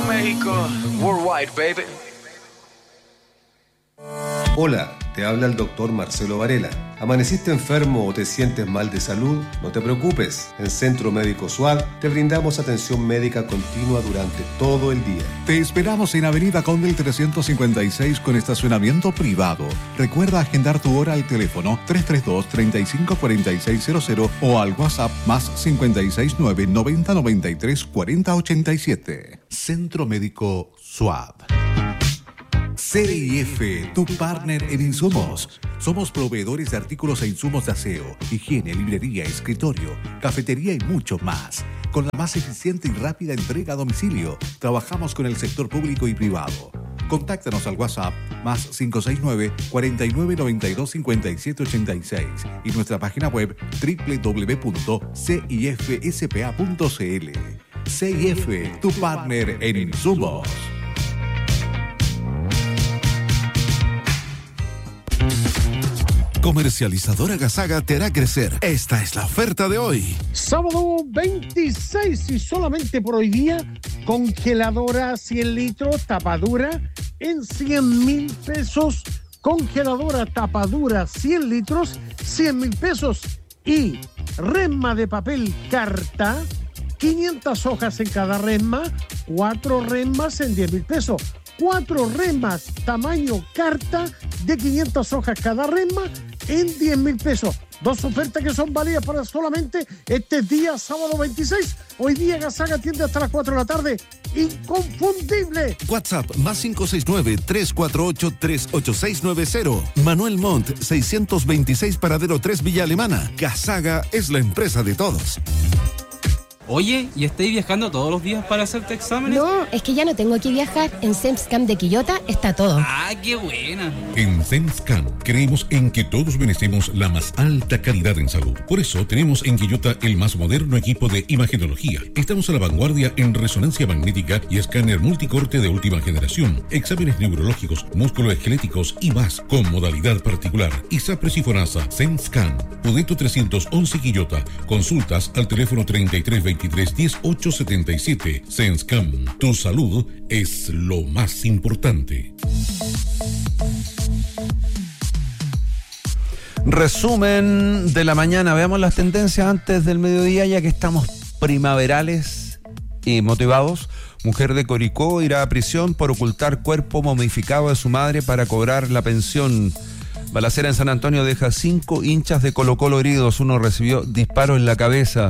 México, worldwide, baby. Hola, te habla el doctor Marcelo Varela. ¿Amaneciste enfermo o te sientes mal de salud? No te preocupes. En Centro Médico SUAD te brindamos atención médica continua durante todo el día. Te esperamos en Avenida Condel 356 con estacionamiento privado. Recuerda agendar tu hora al teléfono 332-354600 o al WhatsApp más 569 90 93 40 87. Centro Médico SUAD. CIF, tu partner en insumos. Somos proveedores de artículos e insumos de aseo, higiene, librería, escritorio, cafetería y mucho más. Con la más eficiente y rápida entrega a domicilio, trabajamos con el sector público y privado. Contáctanos al WhatsApp más 569 49 92 57 86 y nuestra página web www.cifspa.cl. CIF, tu partner en insumos. Comercializadora Gasaga te hará crecer. Esta es la oferta de hoy. Sábado 26 y solamente por hoy día, congeladora 100 litros, tapadura en 100,000 pesos. Congeladora tapadura 100 litros, 100,000 pesos. Y resma de papel carta, 500 hojas en cada resma, 4 resmas en 10,000 pesos. 4 resmas tamaño carta de 500 hojas cada resma en 10,000 pesos. 2 ofertas que son válidas para solamente este día, sábado 26. Hoy día Gasaga atiende hasta las 4 de la tarde. Inconfundible. WhatsApp más 569-348-38690. Manuel Montt, 626 Paradero 3 Villa Alemana. Gasaga es la empresa de todos. Oye, ¿y estáis viajando todos los días para hacerte exámenes? No, es que ya no tengo que viajar. En SEMSCAM de Quillota está todo. ¡Ah, qué buena! En SEMSCAM creemos en que todos merecemos la más alta calidad en salud. Por eso tenemos en Quillota el más moderno equipo de imagenología. Estamos a la vanguardia en resonancia magnética y escáner multicorte de última generación, exámenes neurológicos, musculoesqueléticos y más, con modalidad particular. ISAPRES y FONASA, SEMSCAM, Pudeto 311 Quillota. Consultas al teléfono 3320 1877. SEMSCAM, tu salud es lo más importante. Resumen de la mañana. Veamos las tendencias antes del mediodía, ya que estamos primaverales y motivados. Mujer de Curicó irá a prisión por ocultar cuerpo momificado de su madre para cobrar la pensión. Balacera en San Antonio deja 5 hinchas de Colo-Colo heridos. Uno recibió disparo en la cabeza.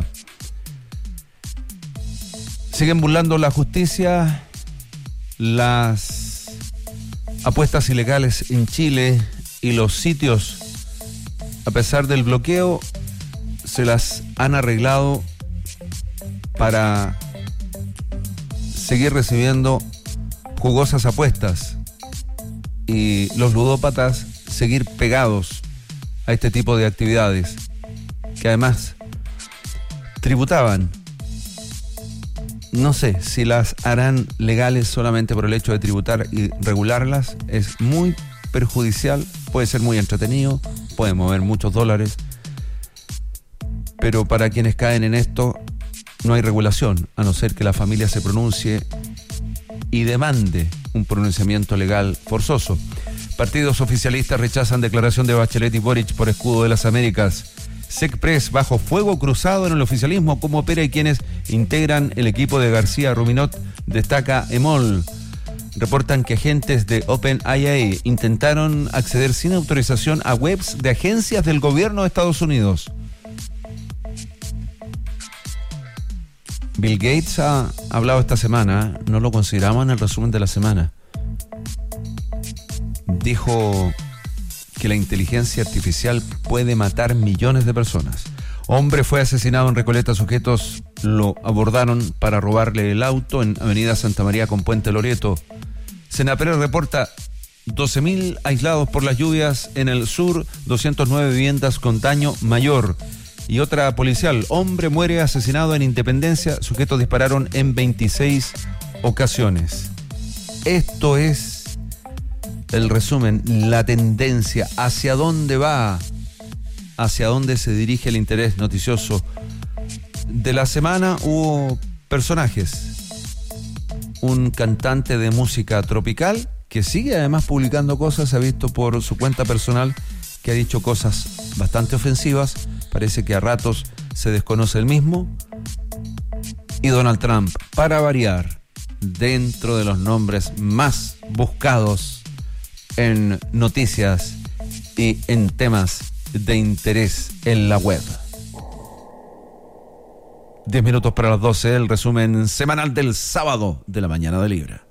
Siguen burlando la justicia, las apuestas ilegales en Chile y los sitios, a pesar del bloqueo, se las han arreglado para seguir recibiendo jugosas apuestas y los ludópatas seguir pegados a este tipo de actividades que además tributaban. No sé si las harán legales solamente por el hecho de tributar y regularlas. Es muy perjudicial, puede ser muy entretenido, puede mover muchos dólares, pero para quienes caen en esto no hay regulación, a no ser que la familia se pronuncie y demande un pronunciamiento legal forzoso. Partidos oficialistas rechazan declaración de Bachelet y Boric por escudo de las Américas. SECPRES bajo fuego cruzado en el oficialismo, cómo opera y quienes integran el equipo de García Ruminot, destaca EMOL. Reportan que agentes de OpenAI intentaron acceder sin autorización a webs de agencias del gobierno de Estados Unidos. Bill Gates ha hablado esta semana, no lo consideramos en el resumen de la semana. Dijo que la inteligencia artificial puede matar millones de personas. Hombre fue asesinado en Recoleta, sujetos lo abordaron para robarle el auto en Avenida Santa María con Puente Loreto. Senapred reporta 12.000 aislados por las lluvias en el sur, 209 viviendas con daño mayor. Y otra policial, hombre muere asesinado en Independencia, sujetos dispararon en 26 ocasiones. Esto es el resumen, la tendencia, hacia dónde va, hacia dónde se dirige el interés noticioso de la semana. Hubo personajes un cantante de música tropical que sigue además publicando cosas. Se ha visto por su cuenta personal que ha dicho cosas bastante ofensivas. Parece que a ratos se desconoce el mismo. Y Donald Trump, para variar, dentro de los nombres más buscados en noticias y en temas de interés en la web. 10 minutos para las 12, el resumen semanal del sábado de la mañana de Libra.